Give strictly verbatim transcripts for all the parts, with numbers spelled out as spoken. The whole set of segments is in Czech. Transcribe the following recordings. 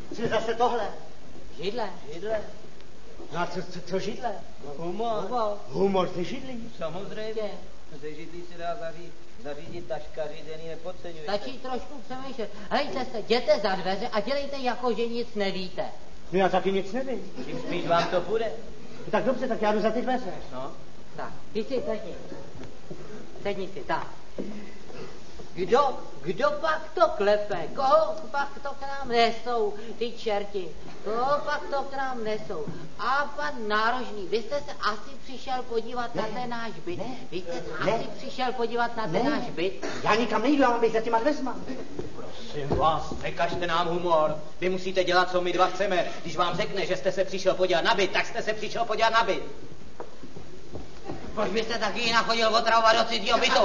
Co je zase tohle? Židle. Židle. No a co, co, co židle? Humor. Humor. Humor ze židlí. Samozřejmě. Ze židlí se dá zařídit, zařídit taška, řízený nepodceňujte. Stačí trošku přemýšlet. Hejte se, jděte za dveře a dělejte jako, že nic nevíte. No já taky nic nevím. Čím spíš vám to půjde. No tak dobře, tak já jdu za ty dveře. No. Tak, ty si sedni. Sedni si, tak. Kdo, kdo pak to klepe? Koho pak to k nám nesou, ty čerti? Koho pak to k nám nesou? A pan Nárožný, vy jste se asi přišel podívat ne, na ten náš byt. Ne, vy jste se ne, asi přišel podívat na ten ne, náš byt. Já nikam nejdu, já mám být za těma dveřma. Prosím vás, nekažte nám humor. Vy musíte dělat, co my dva chceme. Když vám řekne, že jste se přišel podívat na byt, tak jste se přišel podívat na byt. Proč byste taky jinak chodil otravovat do cizího bytu?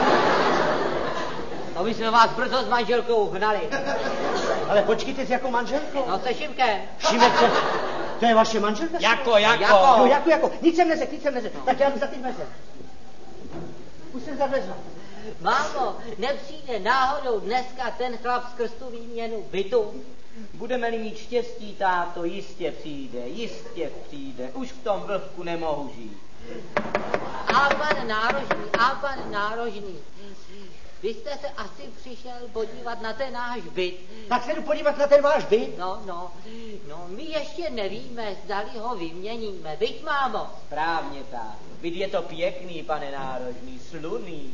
To by jsme vás brzo s manželkou hnali. Ale počkejte, s jakou manželkou? No se Šimkem. Šimek, to, to je vaše manželka? Jako, jako. Jako. No, jako, jako. Nic jsem neřekl, nic jsem neřekl. Tak já jdu za ty dveře. Už jsem za dveře. Mámo, nepřijde náhodou dneska ten chlap z krstu výměnu bytu? Budeme-li mít štěstí, táto, jistě přijde, jistě přijde. Už v tom vlhku nemohu žít. A pan Nárožný, a pan Nárožný, vy jste se asi přišel podívat na ten náš byt. Tak se jdu podívat na ten váš byt. No, no, no, my ještě nevíme, zdali ho vyměníme, viď, mámo? Správně tak. Byt je to pěkný, pane Nárožný, sluný,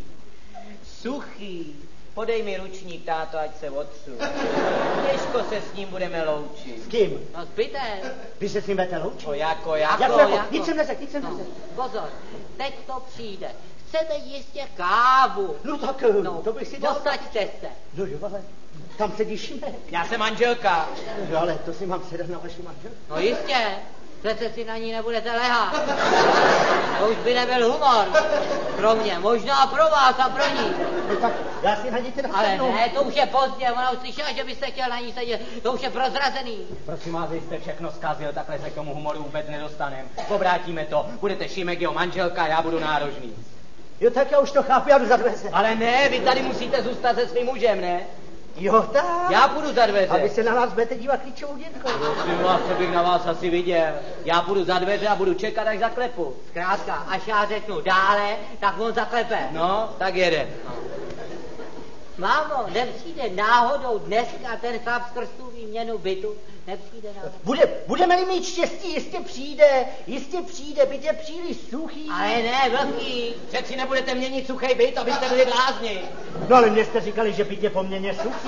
suchý. Podej mi ručník, táto, ať se otřu. Těžko se s ním budeme loučit. S kým? No, s bytem. Vy se s ním budete loučit? O, jako, jako. Jako, jako. jako. Nic jsem neřekl, nic jsem No, neřekl. pozor, teď to přijde. Chcete jistě kávu. No tak, No, to bych si dal. posaďte se. No jo, ale tam sedí Šimek. Já jsem manželka. No ale to si mám sedat na vaši manželku. No jistě, přece si na ní nebudete lehat. To už by nebyl humor. Pro mě, možná pro vás a pro ní. No tak já si na ní teda Ale sednu. ne, to už je pozdě, ona už slyšela, že byste chtěl na ní sedět. To už je prozrazený. Prosím vás, vy jste všechno zkazil, takhle se k tomu humoru vůbec nedostanem. Povrátíme to, budete Šimek, jeho manželka, já budu Nárožný. Jo, tak já už to chápu, já jdu za dveře. Ale ne, vy tady musíte zůstat se svým mužem, ne? Jo, tak. Já půjdu za dveře. A vy se na nás budete dívat klíčovou dětkou. Prosím vás, co bych na vás asi viděl. Já půjdu za dveře a budu čekat, až zaklepu. Zkrátka, až já řeknu dále, tak on zaklepe. No, tak jede. No. Mámo, nepřijde náhodou dneska ten chlap z krstu výměnu bytu? Nepřijde náhodou. Bude, budeme-li mít štěstí, jistě přijde, jistě přijde, byt je příliš suchý. Ale ne, vlhký. Přeci nebudete měnit suchý byt, abyste byli blázni. No ale mě jste říkali, že byt je poměrně suchý.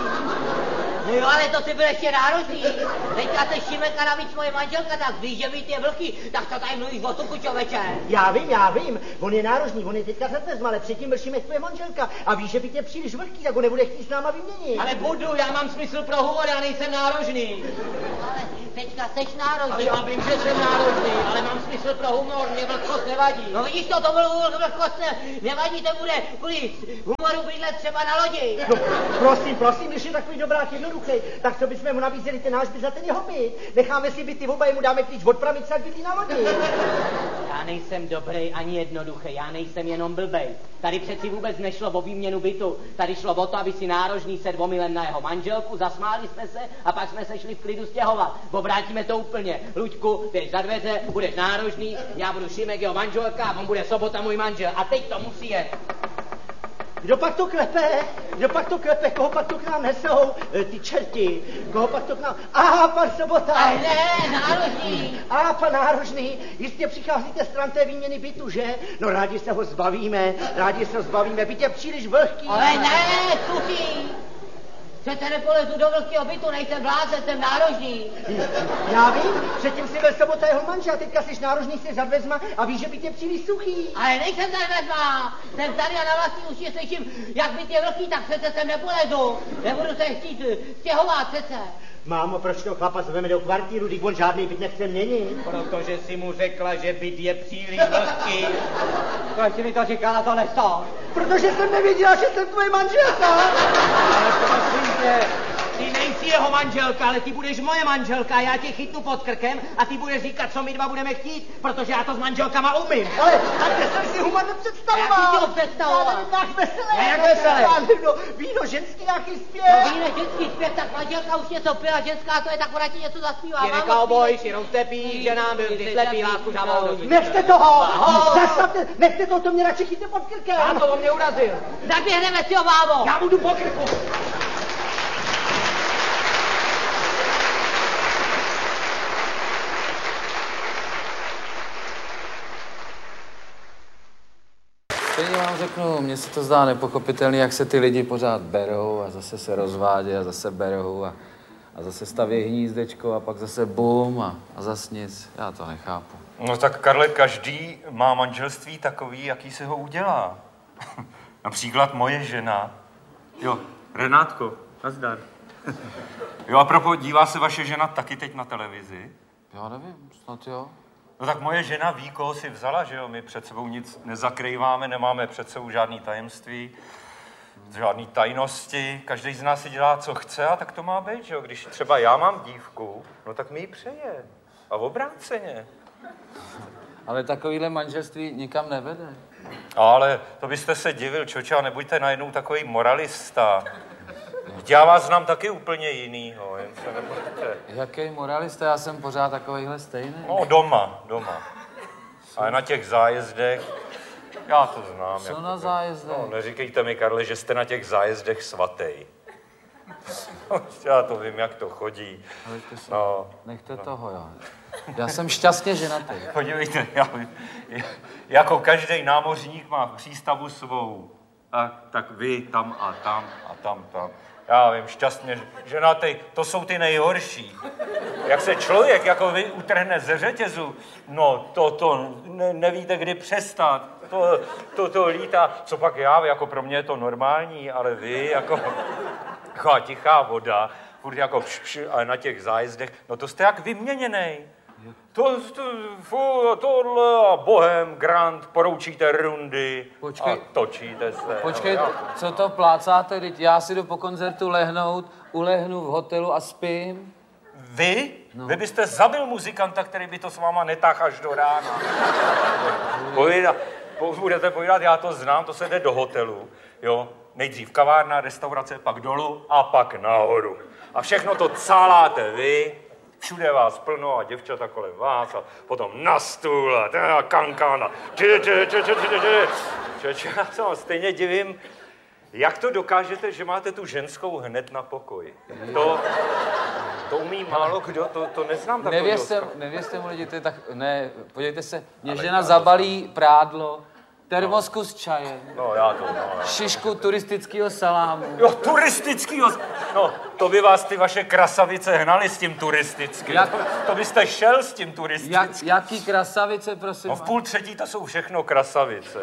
No jo, ale to si byl ještě náročný. Teďka se Šimek a navíc moje manželka, tak víš, že byt je vlhký, tak co tady mluvíš o tuku, čověče? Já vím, já vím, on je nárožný, on je teďka za dveřma, ale předtím byl Šimek tvoje manželka a víš, že byt je příliš vlhký, tak ho nebude chtít s náma vyměnit. Ale budu, já mám smysl pro humor, já nejsem nárožný. Ale teďka seš Ale náročný. já vím, že jsem nárožný, ale mám smysl pro humor, mě vlhkost nevadí. No vidíš to, to byl vlhkost, ne, nevadí, to bude kvůli humoru bydlet třeba na lodi. No, prosím, prosím, když je takový dobrák jednoduchý, tak co bychom mu nabízeli ten náš byt za ten jeho byt? Necháme si byty oba, mu dáme klíč od pramice a bydlí na lodi. Já nejsem dobrý ani jednoduchý, já nejsem jenom blbej. Tady přeci vůbec nešlo o výměnu bytu. Tady šlo o to, aby si Nárožný sedl omylem na jeho manželku, zasmáli jsme se a pak jsme se šli v klidu stěhovat. Obrátíme to úplně. Luďku, běž za dveře, budeš Nárožný, já budu Šimek, jeho manželka a on bude Sobota, můj manžel. A teď to musí jet. Kdo pak to klepe? Kdo pak to klepe? Koho pak to k nám nesou? E, ty čerti. Koho pak to k nám... Aha, pan Sobota. Ale ne, náročný. A pan Nárožný, jistě přicházíte stran té výměny bytu, že? No rádi se ho zbavíme, rádi se ho zbavíme, byt je příliš vlhký. Ale ne, suchý. Přece nepolezu do vlhkého bytu, nejsem blázen, jsem nárožný. Já vím, předtím si byl Sobota jeho manžel, teďka jsi Nárožný, jsi za dveřma a víš, že byt je příliš suchý. Ale nejsem tady vezma. Jsem tady a na vlastní uši slyším, jak byt je vlhký, tak přece sem nepolezu. Nebudu se chtít stěhovat přece. Mámo, proč to chlapa zveme do kvartíru, když on žádný byt nechce měnit? Protože si mu řekla, že byt je příliš vlhký. Proč mi to říkala, to nestál? Protože jsem nevěděla, že jsem tvoje manželka. Ale prosím tě, ty nejsi jsi jeho manželka, ale ty budeš moje manželka, já tě chytnu pod krkem a ty budeš říkat, co my dva budeme chtít, protože já to s manželkama umím. Ale takhle jsem si humor nepředstavoval. A jak jsi to představoval? Já nevím, nějak veselé. A jak veselé? Já nevím, no, víno, ženský nějaký zpěv. No víne, ženský zpěv, tak manželka už něco pila, ženská to je, tak ona ti něco zaspívá. Ty cowboy, si roztepí, že nám byl, ty slepý, lásku žávou. Nechte toho! Zastavte, nechte toho, to mě radši chyťte pod krkem. Já to on mě urazil. Zaběhneme si ho, bábo. Já budu po krku. Stejně vám řeknu, mně se to zdá nepochopitelné, jak se ty lidi pořád berou a zase se rozvádějí a zase berou a, a zase staví hnízdečko a pak zase bum a, a zas nic. Já to nechápu. No tak, Karle, každý má manželství takový, jaký se ho udělá. Například moje žena. Jo, Renátko, nazdar. Jo, a propos, dívá se vaše žena taky teď na televizi? Já nevím, snad jo. No tak moje žena ví, koho si vzala, že jo? My před sebou nic nezakrýváme, nemáme před sebou žádný tajemství, žádný tajnosti. Každý z nás si dělá, co chce, a tak to má být, že jo? Když třeba já mám dívku, no tak mi ji přeje. A obráceně. Ale takovýhle manželství nikam nevede. Ale to byste se divil, čoče, a nebuďte najednou takový moralista. Já vás znám taky úplně jinýho, jen se nebojte. Jaký moralista, já jsem pořád takovýhle stejný. No, doma, doma. Ale na těch zájezdech, já to znám. Co jak na to... zájezdech? No, neříkejte mi, Karle, že jste na těch zájezdech svatej. Já to vím, jak to chodí. Se, no, nechte no. toho, jo. Já jsem šťastně ženatý. Podívejte, já, jako každý námořník má v přístavu svou. Tak, tak vy tam a tam a tam, tam. Já vím, šťastně ženatý, to jsou ty nejhorší. Jak se člověk jako vy utrhne ze řetězu, no to, to ne, nevíte, kdy přestat. To, to, to lítá, co pak já, jako pro mě je to normální, ale vy jako taková tichá voda, furt jako pš, pš, ale na těch zájezdech, no to jste jak vyměněnej. To, to, fu, tohle a bohem, grand, poroučíte rundy. Počkej, a točíte se. Počkej, no, co to plácáte, teď já si jdu po koncertu lehnout, ulehnu v hotelu a spím. Vy? No. Vy byste zabil muzikanta, který by to s váma netáhl až do rána. Povídat, budete povídat, já to znám, to se jde do hotelu, jo. Nejdřív kavárna, restaurace, pak dolů a pak nahoru. A všechno to cáláte vy. Všude vás plno a děvčata kolem vás a potom na stůl a kankana. Já se vám stejně divím, jak to dokážete, že máte tu ženskou hned na pokoji. To, to umí málo kdo, to, to neznám takový. Nevěřte, nevěřte mu lidi, to je tak, ne, podívejte se, mě žena zabalí prádlo, termosku no. s čajem, no, já to, no, já. šišku turistického salámu. Jo, turistického, no, to by vás ty vaše krasavice hnaly s tím turistickým. Jak, to, to byste šel s tím turistickým. Jak, jaký krasavice, prosím? No v půl třetí to jsou všechno krasavice.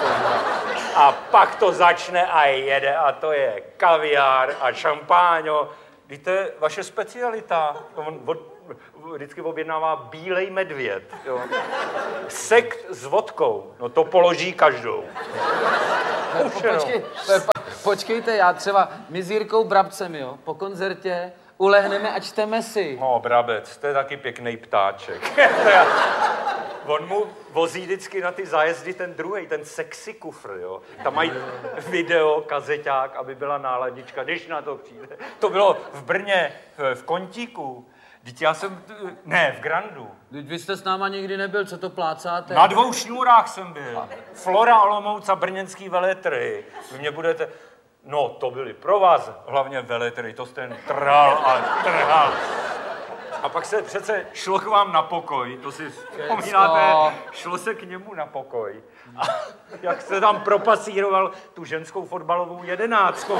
A pak to začne a jede a to je kaviár a šampáňo. Víte, vaše specialita, on od, vždycky objednává bílej medvěd. Jo. Sekt s vodkou, no to položí každou. Počkej, počkejte, já třeba, my s Jirkou Brabcem, jo, po koncertě ulehneme a čteme si. No, Brabec, to je taky pěkný ptáček. On mu vozí vždycky na ty zájezdy ten druhý, ten sexy kufr, jo. Tam mají video, kazeťák, aby byla náladička, když na to přijde. To bylo v Brně, v Kontíku. Vždyť já jsem, ne, v Grandu. Vždyť vy jste s náma nikdy nebyl, co to plácáte? Na dvou šňůrách jsem byl. Flora, Olomouc a brněnský veletrhy. Vy mě budete, no to byly pro vás hlavně veletrhy, to jste jen trhal a trhal. A pak se přece šlo k vám na pokoj, to si vzpomínáte, šlo se k němu na pokoj. A jak se tam propasíroval tu ženskou fotbalovou jedenáctku.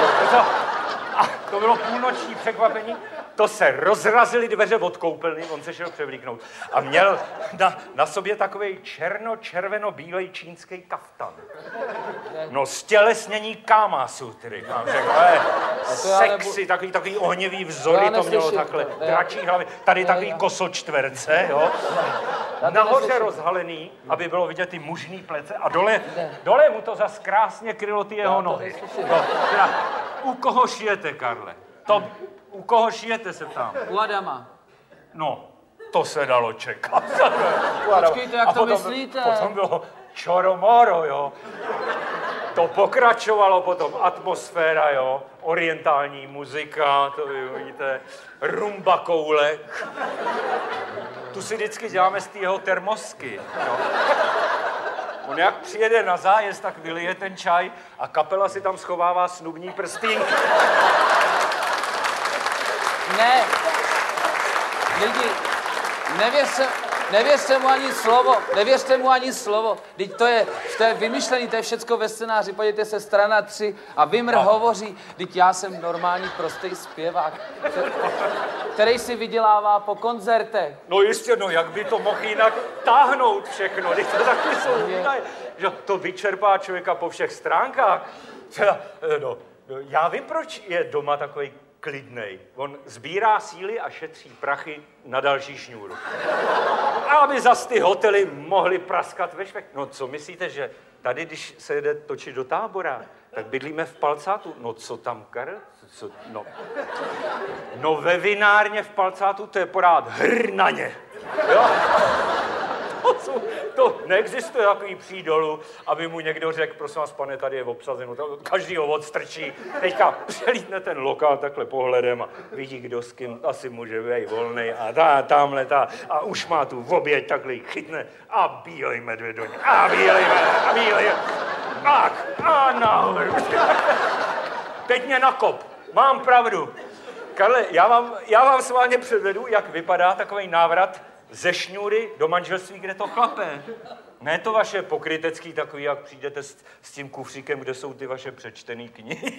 A to bylo půlnoční překvapení, to se rozrazily dveře od koupelny, on se šel převlíknout. A měl na, na sobě takovej černo-červeno-bílej čínský kaftan. No stělesnění Kama Sutry, mám řekl, ale sexy, takový, takový ohnivý vzory to, to mělo takhle, dračí hlavy, tady takový kosočtverce, jo. Nahoře rozhalený, aby bylo vidět ty mužný plece a dole, dole mu to zas krásně krylo ty jeho nohy. No, teda, u koho šijete, Karle? To, u koho šijete, se ptám? U Adama. No, to se dalo čekat. Počkejte, jak a to potom, myslíte? Potom bylo čoromoro, jo. To pokračovalo potom, atmosféra, jo, orientální muzika, to vy vidíte, rumba koule. Tu si vždycky děláme z té jeho termosky, jo. On jak přijede na zájezd, tak vylije ten čaj a kapela si tam schovává snubní prstínky. Ne, lidi, nevěřte, nevěřte mu ani slovo, nevěřte mu ani slovo. Teď to je, to je vymyšlený, to je všecko ve scénáři. Podívejte se, strana tři a Vimr hovoří, teď já jsem normální prostý zpěvák, který si vydělává po koncertech. No jistě, no jak by to mohl jinak táhnout všechno, teď to taky jsou výdaje, že to vyčerpá člověka po všech stránkách. No, já vím, proč je doma takový klidnej. On sbírá síly a šetří prachy na další šňůru. A aby zas ty hotely mohly praskat ve švech. No co myslíte, že tady, když se jede točit do Tábora, tak bydlíme v Palcátu. No co tam, Karel? Co, no. no ve vinárně v Palcátu to je pořád hr na ně. Jo? To, jsou, to neexistuje takový přídolu, aby mu někdo řekl, prosím vás, pane, tady je obsazeno, každý ho odstrčí. Teďka přelítne ten lokál takhle pohledem a vidí, kdo s kým asi může být volnej a tá, tamhle tá, a už má tu oběť, takhle ji chytne a bílej medvěd do něj, a bílej medvěd, a bílej, tak, a nahoru. Teď mě nakop, mám pravdu. Karle, já vám, já vám sválně předvedu, jak vypadá takový návrat ze šňůry do manželství, kde to chlape. Ne to vaše pokrytecký takový, jak přijdete s, s tím kufříkem, kde jsou ty vaše přečtený knihy.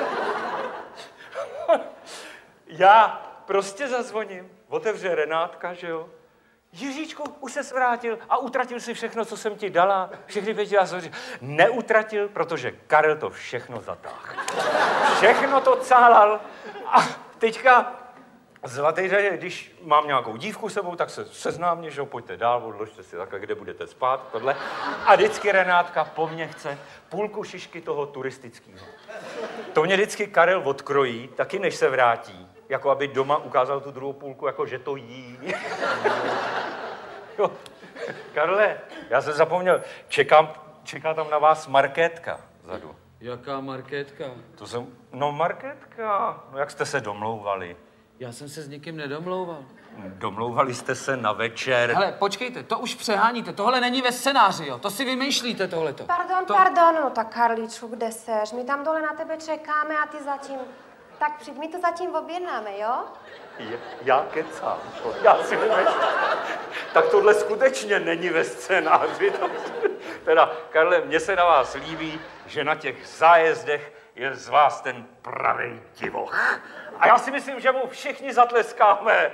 Já prostě zazvoním, otevře Renátka, že jo? Jiříčku, už ses vrátil a utratil si všechno, co jsem ti dala. Všechny věci a zhoří. Neutratil, protože Karel to všechno zatáhl. Všechno to cálal a teďka zlatý řadě, když mám nějakou dívku sebou, tak se seznámně, že jo, pojďte dál, odložte si takhle, kde budete spát, tohle. A vždycky Renátka po mně chce půlku šišky toho turistického. To mě vždycky Karel odkrojí, taky než se vrátí, jako aby doma ukázal tu druhou půlku, jako že to jí. Jo. Karle, já jsem zapomněl, čekám, čeká tam na vás Markétka vzadu. Jaká Markétka? To jsem, no Markétka, no jak jste se domlouvali? Já jsem se s nikým nedomlouval. Domlouvali jste se na večer. Hele, počkejte, to už přeháníte, tohle není ve scénáři, jo, to si vymýšlíte tohleto. Pardon, to... pardon, no tak Karličku, kde seš? My tam dole na tebe čekáme a ty zatím... Tak přijď, my to zatím objednáme, jo? Je, já kecám, já si nemyslím. Tak tohle skutečně není ve scénáři. Teda, Karle, mně se na vás líbí, že na těch zájezdech je z vás ten pravej divoch. A já si myslím, že mu všichni zatleskáme.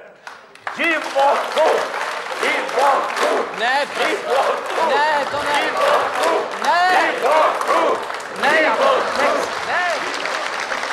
Divochu! Divochu! Ne, Divochu! ne, to ne. Divochu!